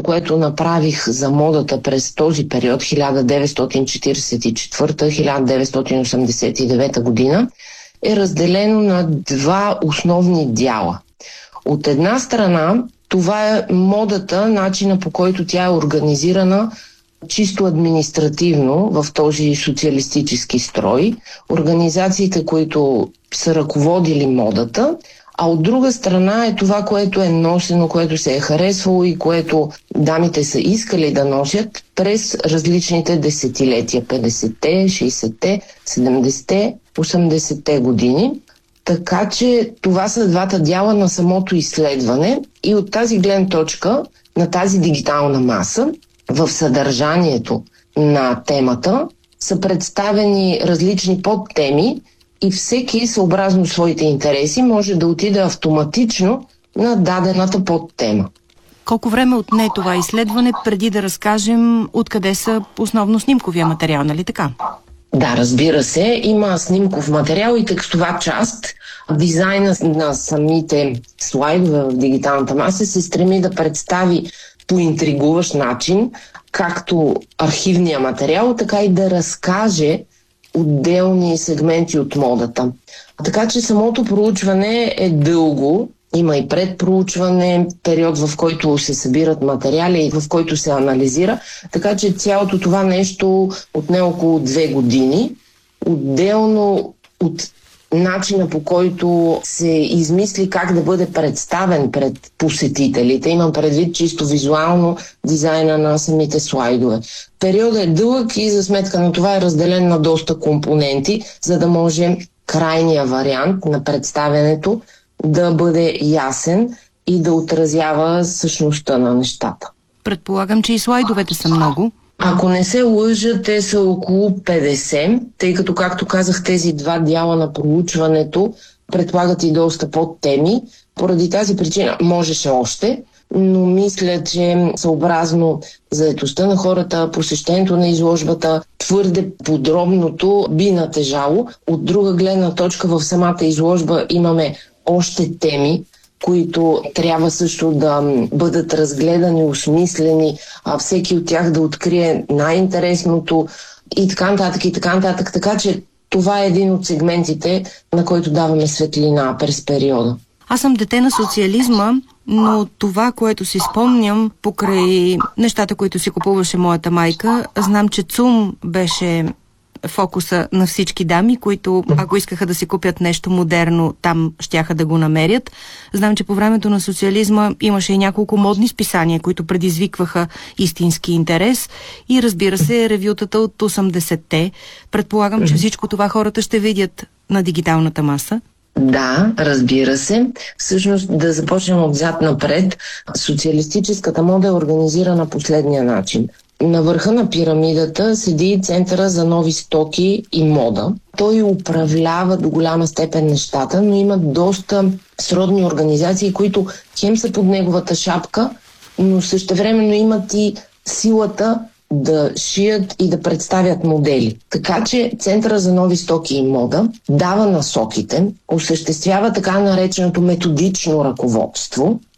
което направих за модата през този период, 1944-1989 година, е разделено на два основни дяла. От една страна, това е модата, начина по който тя е организирана чисто административно в този социалистически строй, организациите, които са ръководили модата, а от друга страна е това, което е носено, което се е харесвало и което дамите са искали да носят през различните десетилетия, 50-те, 60-те, 70-те, 80-те години. Така че това са двата дяла на самото изследване и от тази гледна точка на тази дигитална маса в съдържанието на темата са представени различни подтеми и всеки съобразно своите интереси може да отиде автоматично на дадената подтема. Колко време отне това изследване преди да разкажем откъде са основно снимковия материал, нали така? Да, разбира се, има снимков материал и текстова част. Дизайна на самите слайдове в дигиталната маса се стреми да представи по интригуващ начин както архивния материал, така и да разкаже отделни сегменти от модата. Така че самото проучване е дълго, има и предпроучване, период в който се събират материали и в който се анализира, така че цялото това нещо отне около 2 години. Отделно от начина по който се измисли как да бъде представен пред посетителите, имам предвид чисто визуално дизайна на самите слайдове. Периодът е дълъг и за сметка на това е разделен на доста компоненти, за да може крайния вариант на представянето да бъде ясен и да отразява същността на нещата. Предполагам, че и слайдовете са много. Ако не се лъжа, те са около 50, тъй като, както казах, тези два дяла на проучването предполагат и доста подтеми. Поради тази причина можеше още, но мисля, че съобразно заетостта на хората, посещението на изложбата, твърде подробното би натежало. От друга гледна точка в самата изложба имаме още теми, които трябва също да бъдат разгледани, осмислени, а всеки от тях да открие най-интересното и така нататък, и така нататък. Така че това е един от сегментите, на който даваме светлина през периода. Аз съм дете на социализма, но това, което си спомням покрай нещата, които си купуваше моята майка, знам, че ЦУМ беше фокуса на всички дами, които, ако искаха да си купят нещо модерно, там щяха да го намерят. Знам, че по времето на социализма имаше и няколко модни списания, които предизвикваха истински интерес и, разбира се, ревютата от 80-те. Предполагам, че всичко това хората ще видят на дигиталната маса. Да, разбира се. Всъщност, да започнем отзад напред. Социалистическата мода е организирана последния начин. На върха на пирамидата седи Центъра за нови стоки и мода. Той управлява до голяма степен нещата, но има доста сродни организации, които хем са под неговата шапка, но същевременно имат и силата да шият и да представят модели. Така че Центъра за нови стоки и мода дава насоките, осъществява така нареченото методично ръководство